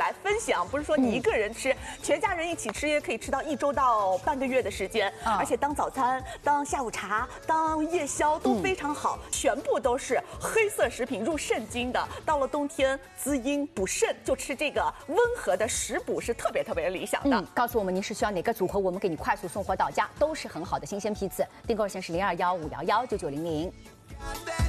来分享，不是说你一个人吃，全家人一起吃也可以吃到1周到半个月的时间，而且当早餐、当下午茶、当夜宵都非常好，全部都是黑色食品，入肾经的。到了冬天滋阴补肾，就吃这个温和的食补是特别理想的。 告诉我们您是需要哪个组合，我们给你快速送货到家，都是很好的新鲜批次。订购热线是0215119900。